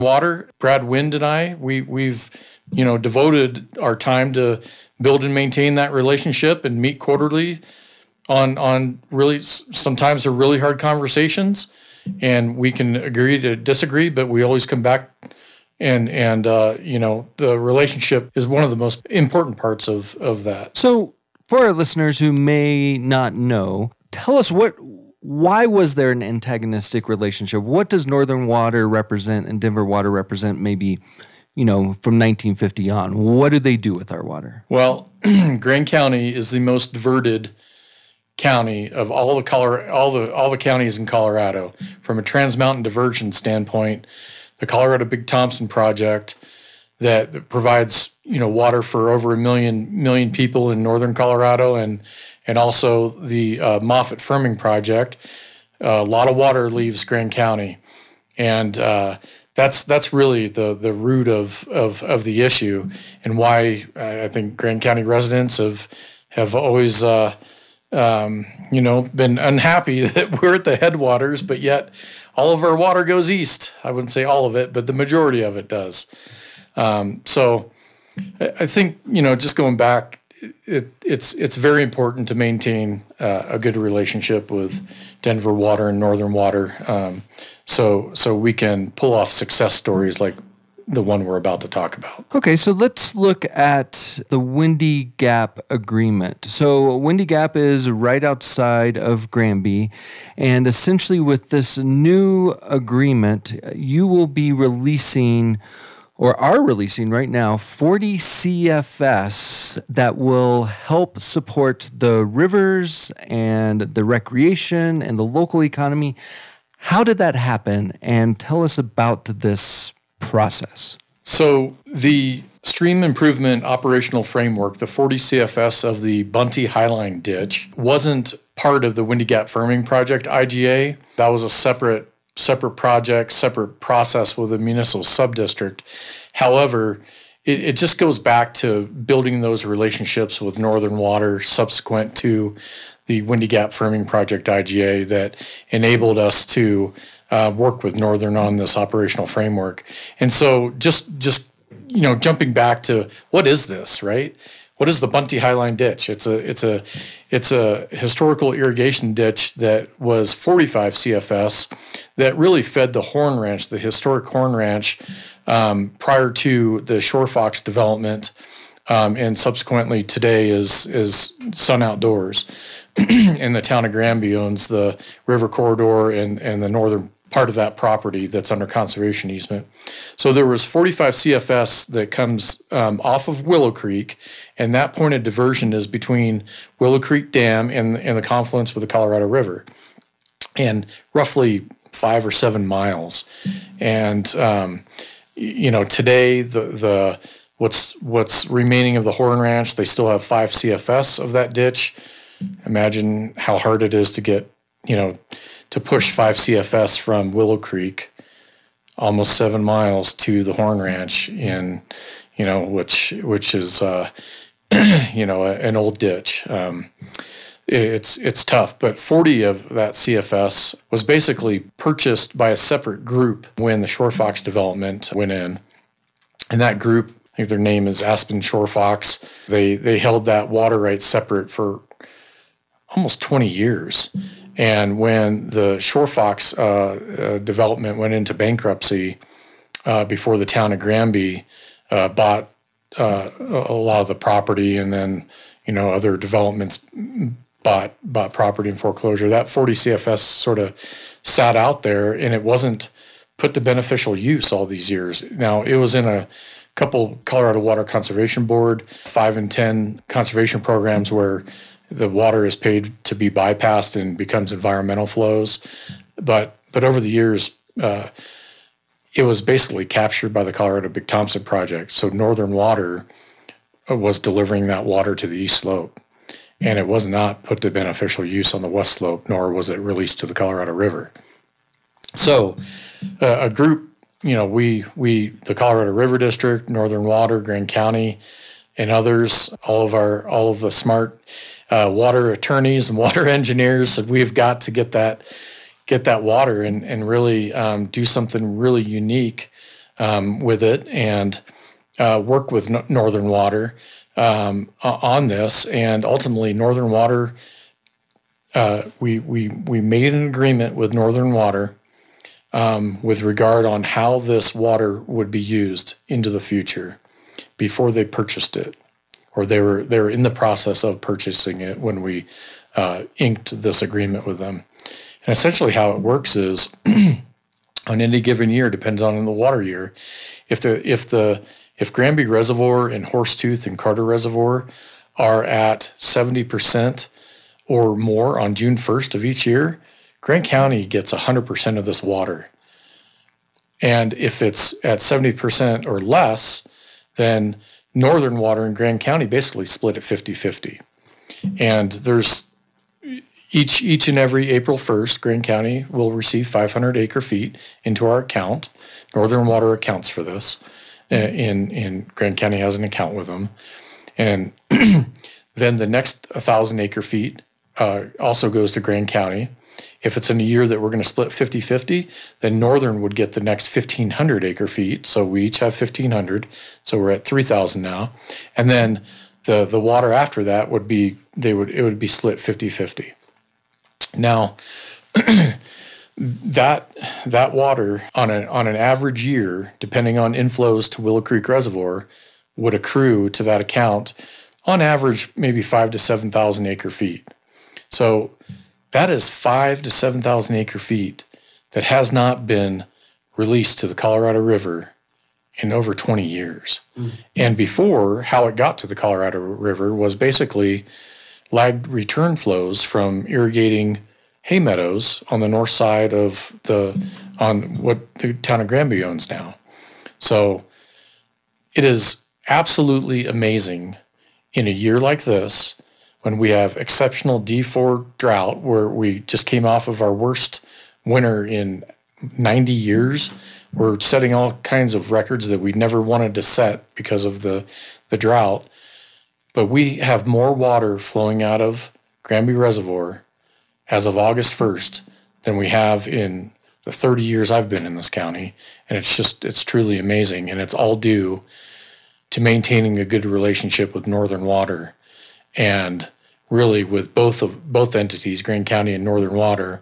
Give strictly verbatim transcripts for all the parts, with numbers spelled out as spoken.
Water, Brad Wind and I, we, we've, you know, devoted our time to build and maintain that relationship and meet quarterly on, on really, sometimes they're really hard conversations, and we can agree to disagree, but we always come back. And, and uh, you know, the relationship is one of the most important parts of, of that. So for our listeners who may not know, tell us what, why was there an antagonistic relationship? What does Northern Water represent and Denver Water represent maybe, you know, from nineteen fifty on? What do they do with our water? Well, Grand County is the most diverted county of all the Colorado, all the all the counties in Colorado. From a Trans Mountain diversion standpoint, the Colorado Big Thompson project that provides, you know, water for over a million million people in northern Colorado, and and also the uh, Moffett Firming project. Uh, a lot of water leaves Grand County, and uh, that's that's really the the root of of of the issue, and why I think Grand County residents have have always uh, um, you know been unhappy that we're at the headwaters, but yet all of our water goes east. I wouldn't say all of it, but the majority of it does. Um, so I think, you know, just going back, it, it's it's very important to maintain uh, a good relationship with Denver Water and Northern Water, um, so so we can pull off success stories like the one we're about to talk about. Okay, so let's look at the Windy Gap Agreement. So Windy Gap is right outside of Granby, and essentially with this new agreement, you will be releasing, or are releasing right now, forty C F S that will help support the rivers and the recreation and the local economy. How did that happen? And tell us about this process. So the Stream Improvement Operational Framework, the forty C F S of the Bunty Highline Ditch, wasn't part of the Windy Gap Firming Project I G A. That was a separate separate project, separate process with a municipal subdistrict. However, it, it just goes back to building those relationships with Northern Water subsequent to the Windy Gap Firming Project I G A that enabled us to Uh, work with Northern on this operational framework. And so just, just you know, jumping back to what is this, right? What is the Bunty Highline Ditch? It's a, it's a, it's a historical irrigation ditch that was forty-five C F S that really fed the Horn Ranch, the historic Horn Ranch, um, prior to the Shore Fox development, um, and subsequently today is, is Sun Outdoors. And the town of Granby owns the river corridor and, and the northern part of that property that's under conservation easement. So there was forty-five C F S that comes um, off of Willow Creek, and that point of diversion is between Willow Creek Dam and, and the confluence with the Colorado River, and roughly five or seven miles. And um, you know, today the the what's what's remaining of the Horn Ranch, they still have five C F S of that ditch. Imagine how hard it is to get, you know, to push five C F S from Willow Creek, almost seven miles to the Horn Ranch, in, you know, which which is, uh, you know, a, an old ditch. Um, it's it's tough, but forty of that C F S was basically purchased by a separate group when the Shore Fox development went in, and that group, I think their name is Aspen Shore Fox. They they held that water rights separate for almost twenty years. And when the Shore Fox uh, uh, development went into bankruptcy uh, before the town of Granby uh, bought uh, a lot of the property, and then, you know, other developments bought bought property in foreclosure, that forty C F S sort of sat out there, and it wasn't put to beneficial use all these years. Now, it was in a couple Colorado Water Conservation Board, five and ten conservation programs where the water is paid to be bypassed and becomes environmental flows. But but over the years, uh, it was basically captured by the Colorado Big Thompson project. So Northern Water was delivering that water to the east slope, and it was not put to beneficial use on the west slope, nor was it released to the Colorado River. So uh, a group, you know, we, we, the Colorado River District, Northern Water, Grand County, and others, all of our, all of the smart Uh, water attorneys and water engineers said we've got to get that get that water and and really um, do something really unique um, with it and uh, work with no- Northern Water um, on this. And ultimately, Northern Water, uh, we, we, we made an agreement with Northern Water um, with regard on how this water would be used into the future before they purchased it, or they were they were in the process of purchasing it when we uh, inked this agreement with them. And essentially how it works is on any given year, depending on the water year, if the if the if Granby Reservoir and Horsetooth and Carter Reservoir are at seventy percent or more on June first of each year, Grant County gets one hundred percent of this water. And if it's at seventy percent or less, then Northern Water and Grand County basically split at fifty-fifty. And there's each each and every April first, Grand County will receive five hundred acre feet into our account. Northern Water accounts for this. In, in Grand County has an account with them. And then the next one thousand acre feet uh, also goes to Grand County. If it's in a year that we're going to split fifty-fifty, then Northern would get the next fifteen hundred acre feet. So we each have fifteen hundred. So we're at three thousand now. And then the, the water after that would be, they would it would be split fifty-fifty. Now, that that water on an on an average year, depending on inflows to Willow Creek Reservoir, would accrue to that account on average maybe five to seven thousand acre feet. So that is five to seven thousand acre feet that has not been released to the Colorado River in over twenty years. Mm-hmm. And before, how it got to the Colorado River was basically lagged return flows from irrigating hay meadows on the north side of the on what the town of Granby owns now. So it is absolutely amazing in a year like this, when we have exceptional D four drought, where we just came off of our worst winter in ninety years. We're setting all kinds of records that we never wanted to set because of the, the drought. But we have more water flowing out of Granby Reservoir as of August first than we have in the thirty years I've been in this county. And it's just, it's truly amazing. And it's all due to maintaining a good relationship with Northern Water. And really with both of both entities, Grand County and Northern Water,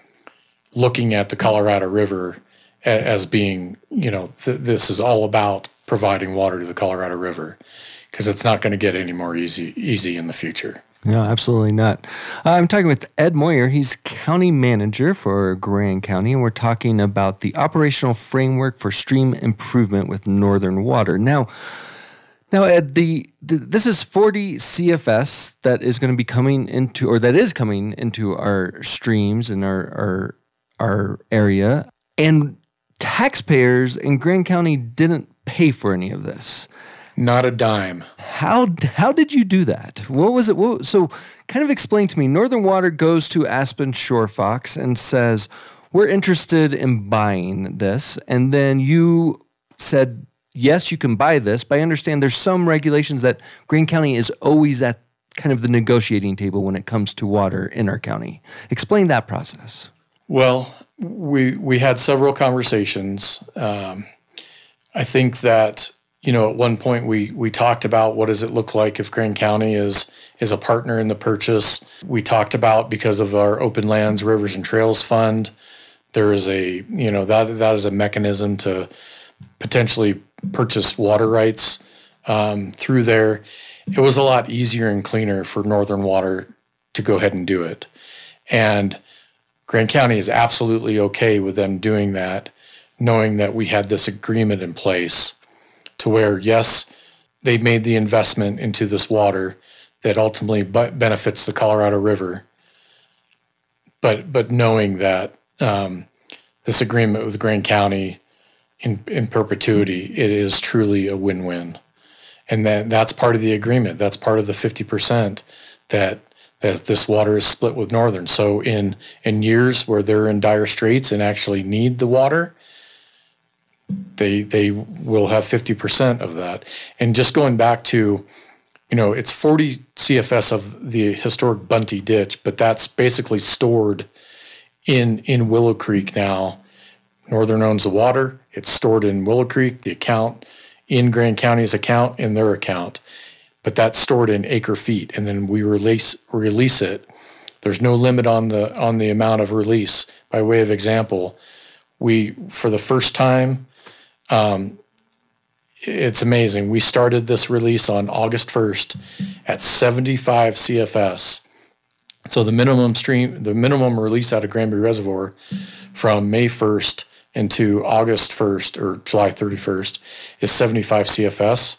looking at the Colorado River as being, you know, th- this is all about providing water to the Colorado River, because it's not going to get any more easy easy in the future. No, absolutely not. Uh, I'm talking with Ed Moyer. He's county manager for Grand County, and we're talking about the operational framework for stream improvement with Northern Water. Now, Now, Ed, the, the this is forty C F S that is going to be coming into, or that is coming into our streams in our our, our area, and taxpayers in Grand County didn't pay for any of this. Not a dime. How how did you do that? What was it? What, so, kind of explain to me. Northern Water goes to Aspen Shore Fox and says, "We're interested in buying this," and then you said, yes, you can buy this, but I understand there's some regulations that Grand County is always at kind of the negotiating table when it comes to water in our county. Explain that process. Well, we we had several conversations. Um, I think that, you know, at one point we we talked about what does it look like if Grand County is is a partner in the purchase. We talked about, because of our Open Lands, Rivers and Trails Fund, there is a, you know, that that is a mechanism to potentially purchase water rights um, through there. It was a lot easier and cleaner for Northern Water to go ahead and do it. And Grand County is absolutely okay with them doing that, knowing that we had this agreement in place to where, yes, they made the investment into this water that ultimately benefits the Colorado River, but but knowing that um, this agreement with Grand County In, in perpetuity, it is truly a win-win. And that that's part of the agreement. That's part of the fifty percent that that this water is split with Northern. So in in years where they're in dire straits and actually need the water, they they will have fifty percent of that. And just going back to, you know, it's forty C F S of the historic Bunty Ditch, but that's basically stored in in Willow Creek now. Northern owns the water. It's stored in Willow Creek, the account in Grand County's account, in their account. But that's stored in acre feet, and then we release release it. There's no limit on the on the amount of release. By way of example, we for the first time, um, it's amazing. We started this release on August first at seventy-five C F S. So the minimum stream, the minimum release out of Granby Reservoir from May first into August first or July thirty-first is seventy-five C F S.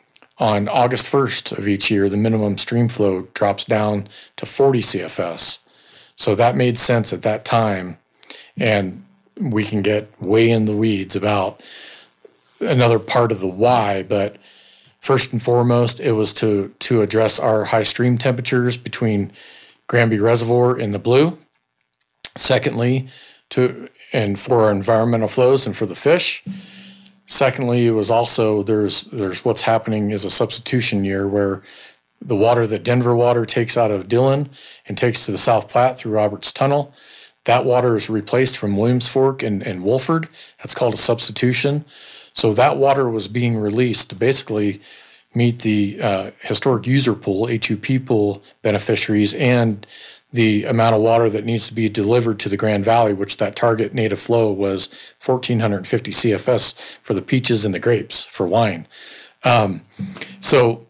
On August first of each year, the minimum stream flow drops down to forty C F S. So that made sense at that time, and we can get way in the weeds about another part of the why, but first and foremost, it was to to address our high stream temperatures between Granby Reservoir in the blue. Secondly, to and for our environmental flows and for the fish. Secondly, it was also there's there's what's happening is a substitution year where the water that Denver Water takes out of Dillon and takes to the South Platte through Roberts Tunnel, that water is replaced from Williams Fork and, and Wolford. That's called a substitution. So that water was being released to basically meet the uh, historic user pool, H U P pool beneficiaries, and the amount of water that needs to be delivered to the Grand Valley, which that target native flow was one thousand four hundred fifty C F S for the peaches and the grapes for wine. Um, so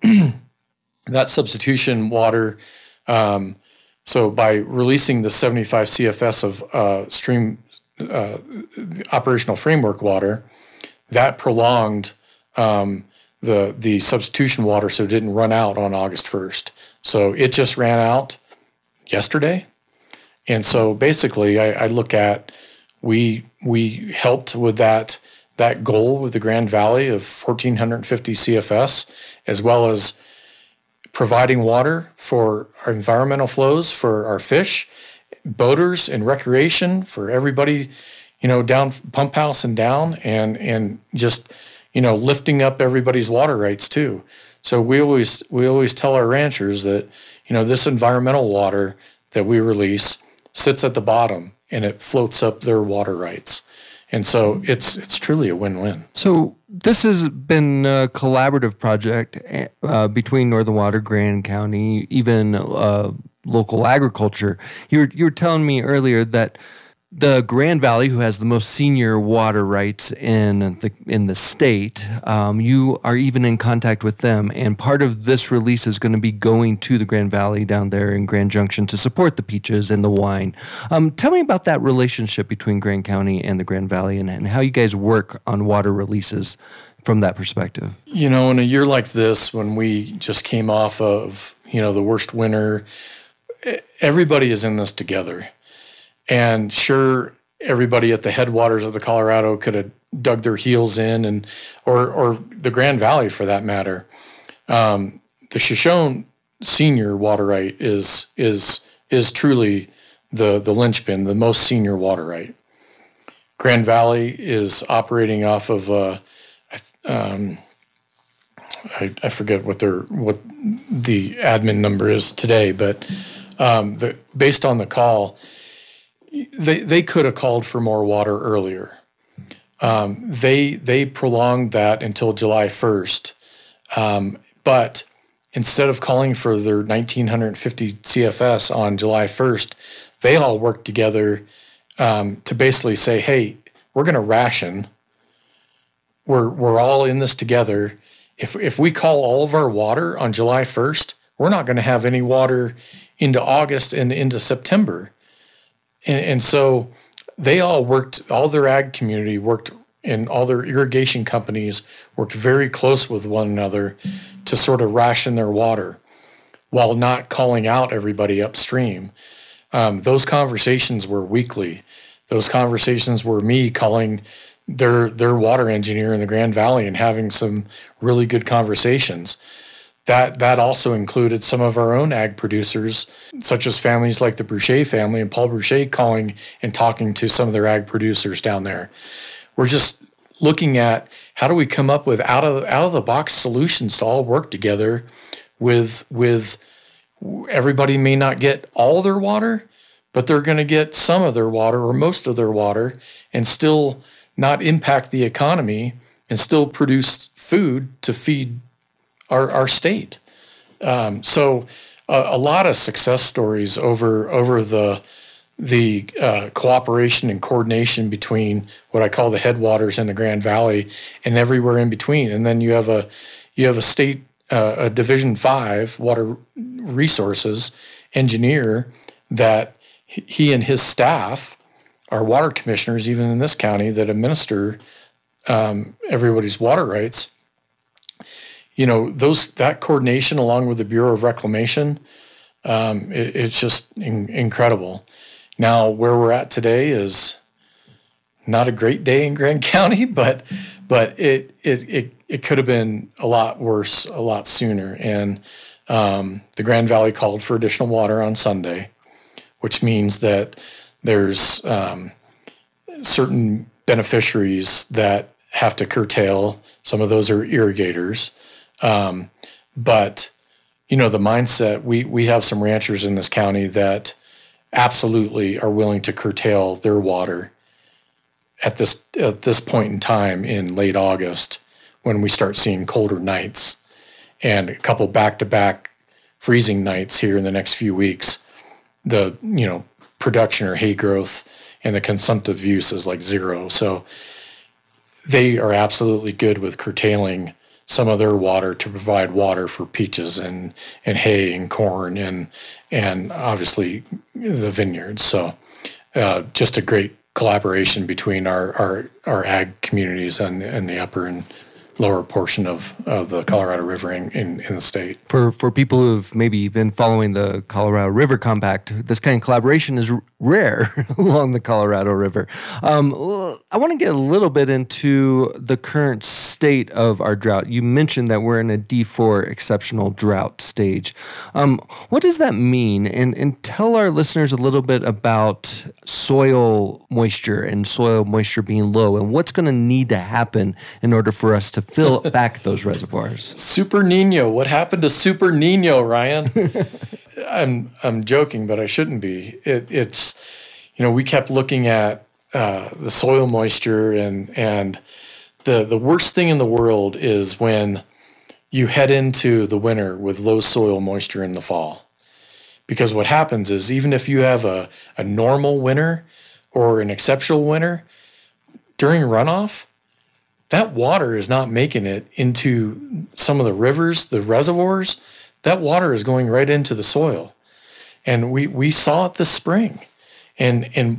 that substitution water, um, so by releasing the seventy-five C F S of uh, stream uh, operational framework water, that prolonged um, the the substitution water so it didn't run out on August first. So it just ran out yesterday. And so basically I, I look at we we helped with that that goal with the Grand Valley of one thousand four hundred fifty C F S, as well as providing water for our environmental flows for our fish, boaters, and recreation for everybody, you know, down Pump House and down, and and just, you know, lifting up everybody's water rights too. So we always we always tell our ranchers that, you know, this environmental water that we release sits at the bottom and it floats up their water rights. And so it's it's truly a win-win. So this has been a collaborative project uh, between Northern Water, Grand County, even uh, local agriculture. You were, you were telling me earlier that the Grand Valley, who has the most senior water rights in the in the state, um, you are even in contact with them, and part of this release is going to be going to the Grand Valley down there in Grand Junction to support the peaches and the wine. Um, tell me about that relationship between Grand County and the Grand Valley, and, and how you guys work on water releases from that perspective. You know, in a year like this, when we just came off of, you know, the worst winter, everybody is in this together. And sure, everybody at the headwaters of the Colorado could have dug their heels in, and or or the Grand Valley for that matter. Um, the Shoshone senior water right is is is truly the the linchpin, the most senior water right. Grand Valley is operating off of uh, um, I, I forget what their what the admin number is today, but um, the based on the call. They they could have called for more water earlier. Um, they they prolonged that until July first, um, but instead of calling for their one thousand four hundred fifty C F S on July first, they all worked together um, to basically say, "Hey, we're going to ration. We're we're all in this together. If if we call all of our water on July first, we're not going to have any water into August and into September." And, and so they all worked, all their ag community worked, and all their irrigation companies worked very close with one another to sort of ration their water while not calling out everybody upstream. Um, those conversations were weekly. Those conversations were me calling their their water engineer in the Grand Valley and having some really good conversations. That that also included some of our own ag producers, such as families like the Boucher family and Paul Boucher calling and talking to some of their ag producers down there. We're just looking at how do we come up with out of out of the box solutions to all work together with with everybody may not get all their water, but they're going to get some of their water or most of their water and still not impact the economy and still produce food to feed our, our state. Um, so a, a lot of success stories over over the the uh, cooperation and coordination between what I call the headwaters in the Grand Valley and everywhere in between. And then you have a you have a state uh, a Division Five water resources engineer that he and his staff are water commissioners, even in this county, that administer um, everybody's water rights. You know, those that coordination along with the Bureau of Reclamation, um, it, it's just in, incredible. Now, where we're at today is not a great day in Grand County, but but it it it, it could have been a lot worse a lot sooner. And um, the Grand Valley called for additional water on Sunday, which means that there's um, certain beneficiaries that have to curtail. Some of those are irrigators. Um, but, you know, the mindset, we, we have some ranchers in this county that absolutely are willing to curtail their water at this at this point in time in late August when we start seeing colder nights and a couple back-to-back freezing nights here in the next few weeks. The, you know, production or hay growth and the consumptive use is like zero. So they are absolutely good with curtailing some of their water to provide water for peaches and, and hay and corn and and obviously the vineyards. So uh, just a great collaboration between our, our, our ag communities and, and the upper and lower portion of, of the Colorado River in, in, in the state. For for people who've maybe been following the Colorado River Compact, this kind of collaboration is r- rare along the Colorado River. Um, I want to get a little bit into the current state of our drought. You mentioned that we're in a D four exceptional drought stage. Um, what does that mean? And, and tell our listeners a little bit about soil moisture and soil moisture being low and what's going to need to happen in order for us to fill back those reservoirs. Super Nino. What happened to Super Nino, Ryan? I'm I'm joking, but I shouldn't be. It, it's, you know, we kept looking at uh, the soil moisture, and and the the worst thing in the world is when you head into the winter with low soil moisture in the fall. Because what happens is even if you have a, a normal winter or an exceptional winter, during runoff, that water is not making it into some of the rivers, the reservoirs. That water is going right into the soil. And we, we saw it this spring. And and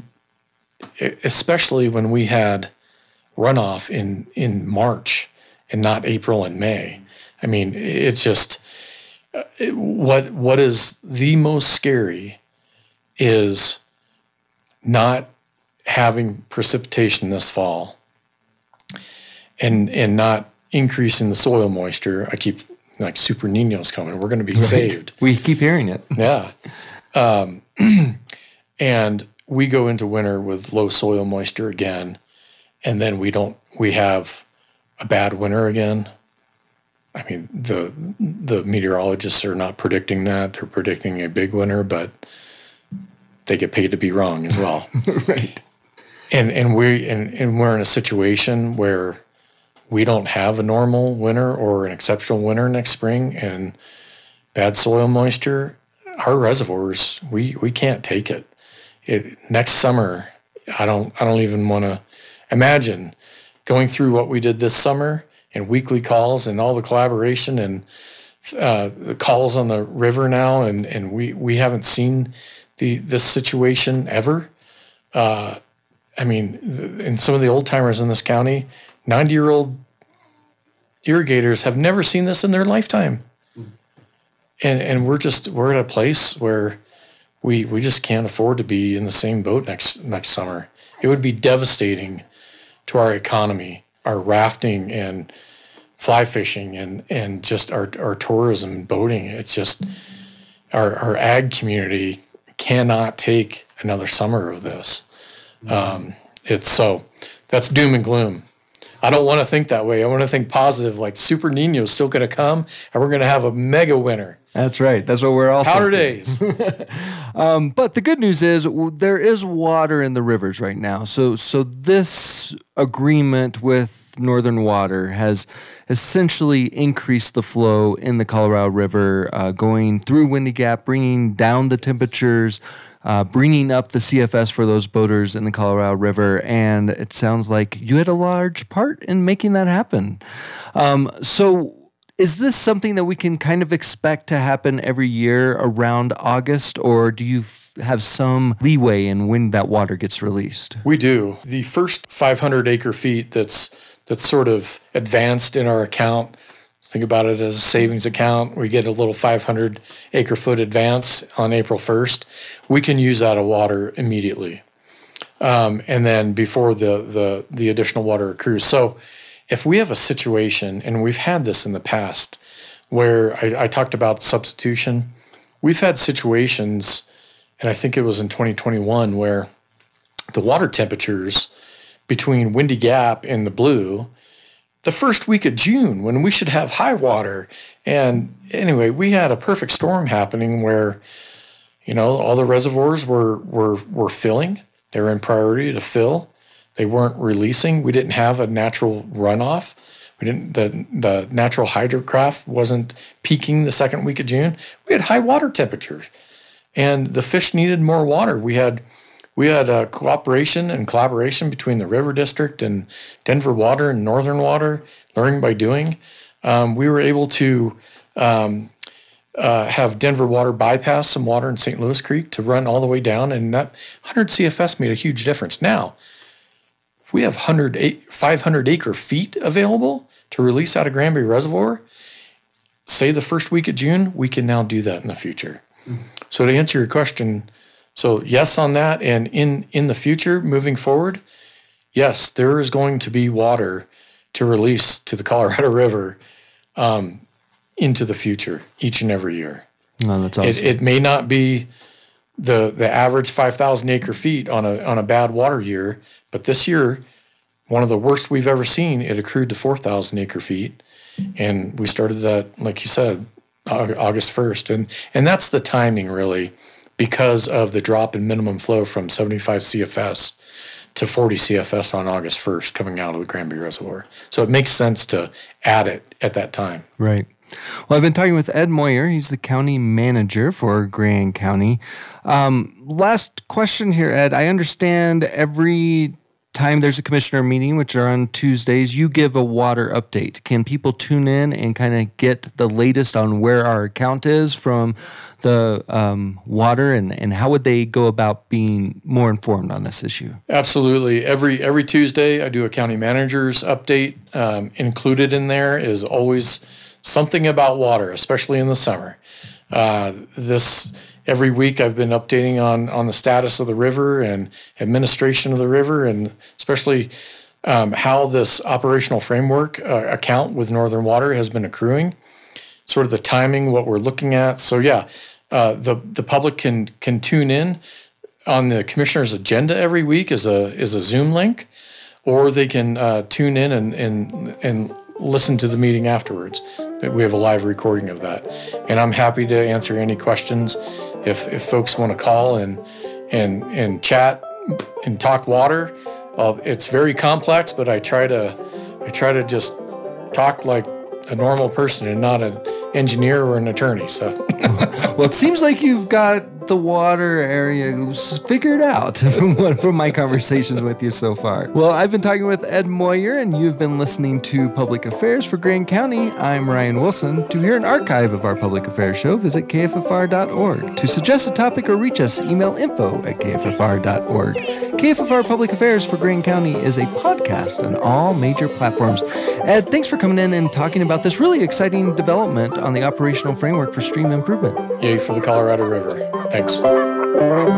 especially when we had runoff in, in March and not April and May. I mean, it's just, it, what what is the most scary is not having precipitation this fall. And and not increasing the soil moisture. I keep, like, Super Nino's coming. We're going to be right. saved. We keep hearing it. Yeah. Um, and we go into winter with low soil moisture again, and then we don't. We have a bad winter again. I mean, the the meteorologists are not predicting that. They're predicting a big winter, but they get paid to be wrong as well. Right. And and we and, and we're in a situation where we don't have a normal winter or an exceptional winter next spring, and bad soil moisture, our reservoirs, we, we can't take it. It next summer, I don't I don't even want to imagine going through what we did this summer and weekly calls and all the collaboration and uh, the calls on the river now, and, and we, we haven't seen the this situation ever. Uh, I mean, and some of the old timers in this county, ninety-year-old irrigators have never seen this in their lifetime. And and we're just we're at a place where we we just can't afford to be in the same boat next next summer. It would be devastating to our economy, our rafting and fly fishing and, and just our our tourism and boating. It's just our our ag community cannot take another summer of this. Um, it's so that's doom and gloom. I don't want to think that way. I want to think positive, like Super Nino is still going to come and we're going to have a mega winter. That's right. That's what we're all Powder thinking. days. um, but the good news is w- there is water in the rivers right now. So so this agreement with Northern Water has essentially increased the flow in the Colorado River, uh, going through Windy Gap, bringing down the temperatures, uh, bringing up the C F S for those boaters in the Colorado River. And it sounds like you had a large part in making that happen. Um, so is this something that we can kind of expect to happen every year around August, or do you f- have some leeway in when that water gets released? We do. The first five hundred acre feet that's that's sort of advanced in our account, think about it as a savings account. We get a little five hundred acre foot advance on April first. We can use that of water immediately. Um, and then before the, the, the additional water accrues. So if we have a situation, and we've had this in the past, where I, I talked about substitution, we've had situations, and I think it was in twenty twenty-one, where the water temperatures between Windy Gap and the Blue, the first week of June, when we should have high water. And anyway, we had a perfect storm happening where, you know, all the reservoirs were were were filling. They were in priority to fill. They weren't releasing. We didn't have a natural runoff. We didn't. The the natural hydrocraft wasn't peaking the second week of June. We had high water temperatures, and the fish needed more water. We had we had a cooperation and collaboration between the River District and Denver Water and Northern Water, learning by doing. Um, we were able to um, uh, have Denver Water bypass some water in Saint Louis Creek to run all the way down, and that one hundred C F S made a huge difference. Now, we have five hundred acre feet available to release out of Granby Reservoir, say the first week of June, we can now do that in the future. Mm-hmm. So to answer your question, so yes on that, and in, in the future, moving forward, yes, there is going to be water to release to the Colorado River um, into the future each and every year. Oh, that's awesome. It, it may not be the the average five thousand acre feet on a on a bad water year, but this year, one of the worst we've ever seen, it accrued to four thousand acre feet, and we started that, like you said, August first, and and that's the timing really, because of the drop in minimum flow from seventy-five C F S to forty C F S on August first coming out of the Granby Reservoir. So it makes sense to add it at that time. Right. Well, I've been talking with Ed Moyer. He's the county manager for Grand County. Um, last question here, Ed. I understand every time there's a commissioner meeting, which are on Tuesdays, you give a water update. Can people tune in and kind of get the latest on where our account is from the um, water, and, and how would they go about being more informed on this issue? Absolutely. Every every Tuesday, I do a county manager's update. Um, included in there is always something about water, especially in the summer. Uh, this every week I've been updating on on the status of the river and administration of the river, and especially um, how this operational framework uh, account with Northern Water has been accruing, sort of the timing, what we're looking at. So yeah, uh, the the public can can tune in on the commissioner's agenda every week is a is a Zoom link, or they can uh, tune in and and and listen to the meeting afterwards. We have a live recording of that, and I'm happy to answer any questions if if folks want to call and and and chat and talk water. Uh, it's very complex, but I try to I try to just talk like a normal person and not an engineer or an attorney. So, well, it seems like you've got the water area figured out from, what, from my conversations with you so far. Well, I've been talking with Ed Moyer, and you've been listening to Public Affairs for Grand County. I'm Ryan Wilson. To hear an archive of our Public Affairs show, visit K F F R dot org. To suggest a topic or reach us, email info at K F F R dot org. K F F R Public Affairs for Grand County is a podcast on all major platforms. Ed, thanks for coming in and talking about this really exciting development on the operational framework for stream improvement. Yay for the Colorado River. Thanks.